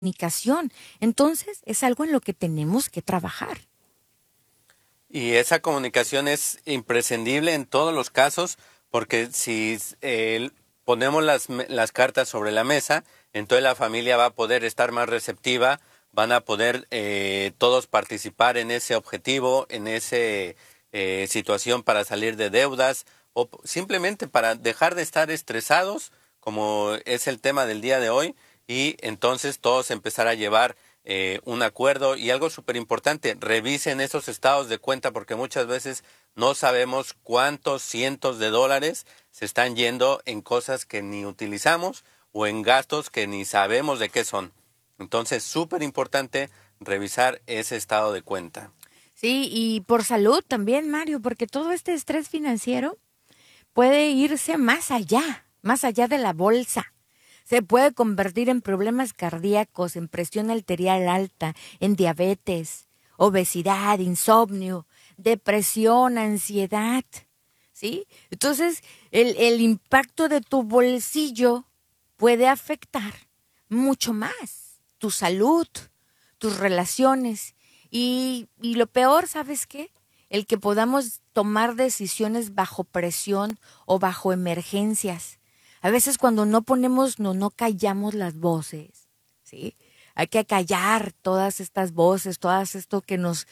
comunicación. Entonces, es algo en lo que tenemos que trabajar. Y esa comunicación es imprescindible en todos los casos, porque si ponemos las cartas sobre la mesa, entonces la familia va a poder estar más receptiva, van a poder todos participar en ese objetivo, en esa situación para salir de deudas, o simplemente para dejar de estar estresados, como es el tema del día de hoy, y entonces todos empezar a llevar un acuerdo. Y algo súper importante, revisen esos estados de cuenta, porque muchas veces no sabemos cuántos cientos de dólares se están yendo en cosas que ni utilizamos o en gastos que ni sabemos de qué son. Entonces, súper importante revisar ese estado de cuenta. Sí, y por salud también, Mario, porque todo este estrés financiero puede irse más allá de la bolsa. Se puede convertir en problemas cardíacos, en presión arterial alta, en diabetes, obesidad, insomnio, depresión, ansiedad, ¿sí? Entonces, el impacto de tu bolsillo puede afectar mucho más tu salud, tus relaciones. Y lo peor, ¿sabes qué? El que podamos tomar decisiones bajo presión o bajo emergencias. A veces cuando no callamos las voces, ¿sí? Hay que callar todas estas voces, todas esto que nos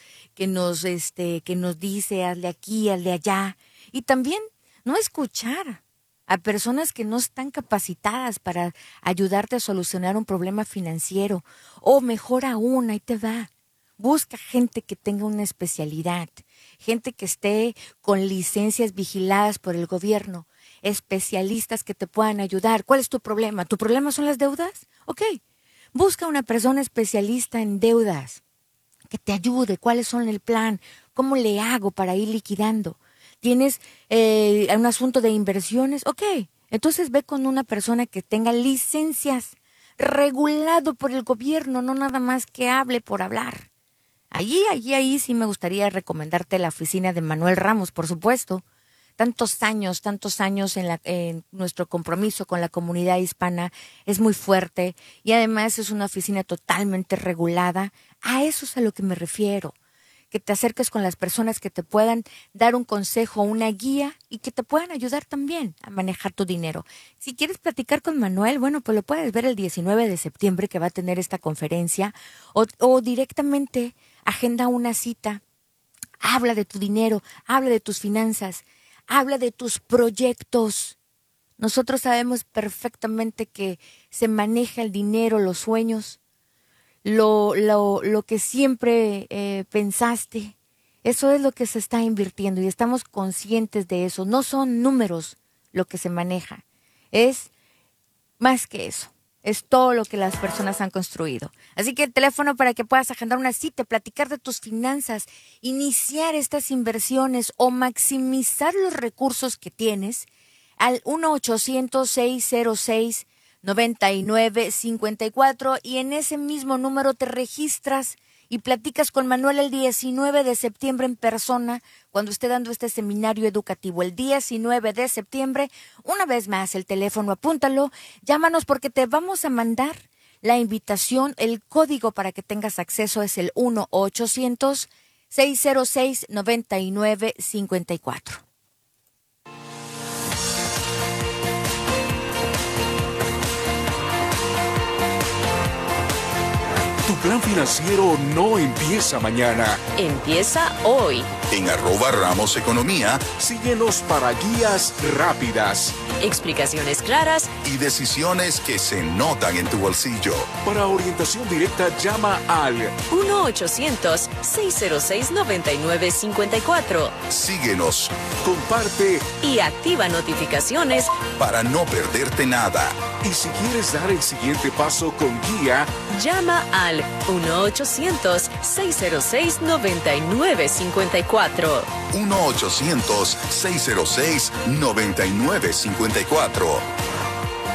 dice, hazle aquí, hazle allá. Y también no escuchar a personas que no están capacitadas para ayudarte a solucionar un problema financiero. O mejor aún, ahí te va. Busca gente que tenga una especialidad, gente que esté con licencias vigiladas por el gobierno, especialistas que te puedan ayudar. ¿Cuál es tu problema? ¿Tu problema son las deudas? Ok, busca una persona especialista en deudas que te ayude. ¿Cuáles son el plan? ¿Cómo le hago para ir liquidando? ¿Tienes un asunto de inversiones? Ok, entonces ve con una persona que tenga licencias regulado por el gobierno, no nada más que hable por hablar. Ahí sí me gustaría recomendarte la oficina de Manuel Ramos, por supuesto. Tantos años en nuestro compromiso con la comunidad hispana es muy fuerte y además es una oficina totalmente regulada. A eso es a lo que me refiero. Que te acerques con las personas que te puedan dar un consejo, una guía y que te puedan ayudar también a manejar tu dinero. Si quieres platicar con Manuel, bueno, pues lo puedes ver el 19 de septiembre que va a tener esta conferencia o directamente agenda una cita. Habla de tu dinero, habla de tus finanzas, habla de tus proyectos. Nosotros sabemos perfectamente que se maneja el dinero, los sueños, lo que siempre pensaste. Eso es lo que se está invirtiendo y estamos conscientes de eso. No son números lo que se maneja, es más que eso. Es todo lo que las personas han construido. Así que el teléfono para que puedas agendar una cita, platicar de tus finanzas, iniciar estas inversiones o maximizar los recursos que tienes al 1-800-606-9954 y en ese mismo número te registras y platicas con Manuel el 19 de septiembre en persona cuando esté dando este seminario educativo. El 19 de septiembre, una vez más el teléfono, apúntalo, llámanos porque te vamos a mandar la invitación, el código para que tengas acceso es el 1-800-606-9954. Tu plan financiero no empieza mañana. Empieza hoy. En @Ramos Economía, síguenos para guías rápidas, explicaciones claras y decisiones que se notan en tu bolsillo. Para orientación directa, llama al 1-800-606-9954. Síguenos, comparte y activa notificaciones para no perderte nada. Y si quieres dar el siguiente paso con guía, llama al 1-800-606-9954. 1-800-606-9954.